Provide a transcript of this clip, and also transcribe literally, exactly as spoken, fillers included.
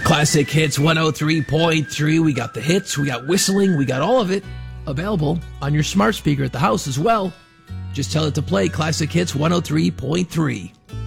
Classic Hits one oh three point three. We got the hits, we got whistling, we got all of it available on your smart speaker at the house as well. Just tell it to play Classic Hits one oh three point three.